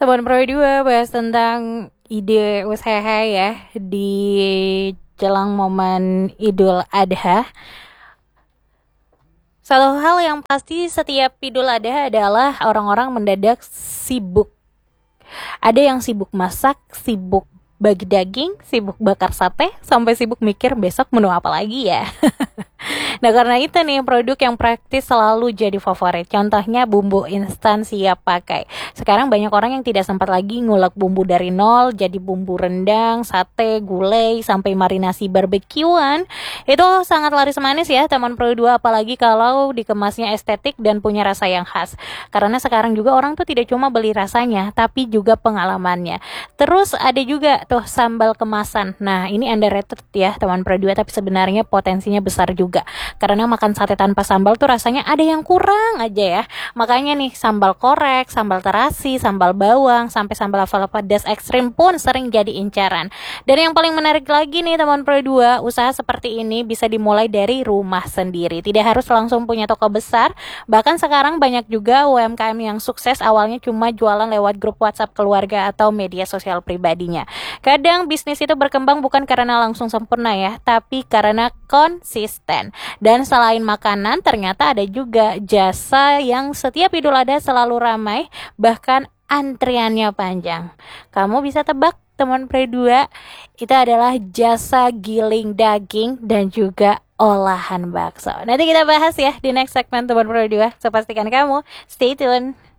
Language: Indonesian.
Teman Pro 2 bahas tentang ide usaha ya di jelang momen Idul Adha. Satu hal yang pasti setiap Idul Adha adalah orang-orang mendadak sibuk. Ada yang sibuk masak, sibuk bagi daging, sibuk bakar sate, sampai sibuk mikir besok menu apa lagi ya. Nah karena itu nih produk yang praktis selalu jadi favorit. Contohnya bumbu instan siap pakai. Sekarang banyak orang yang tidak sempat lagi ngulek bumbu dari nol, jadi bumbu rendang, sate, gulai, sampai marinasi barbekyuan. Itu sangat laris manis ya teman Pro 2, apalagi kalau dikemasnya estetik dan punya rasa yang khas. Karena sekarang juga orang tuh tidak cuma beli rasanya, tapi juga pengalamannya. Terus ada juga tuh sambal kemasan. Nah ini underrated ya teman Pro 2, tapi sebenarnya potensinya besar juga. Karena makan sate tanpa sambal tuh rasanya ada yang kurang aja ya. Makanya nih sambal korek, sambal terasi, sambal bawang, sampai sambal lava pedas ekstrim pun sering jadi incaran. Dan yang paling menarik lagi nih teman Pro 2, usaha seperti ini bisa dimulai dari rumah sendiri. Tidak harus langsung punya toko besar. Bahkan sekarang banyak juga UMKM yang sukses awalnya cuma jualan lewat grup WhatsApp keluarga atau media sosial pribadinya. Kadang bisnis itu berkembang bukan karena langsung sempurna ya, tapi karena konsisten. Dan selain makanan, ternyata ada juga jasa yang setiap Idul Adha selalu ramai, bahkan antriannya panjang. Kamu bisa tebak teman Pre 2, itu adalah jasa giling daging dan juga olahan bakso. Nanti kita bahas ya di next segmen teman Pre 2. So pastikan kamu stay tune.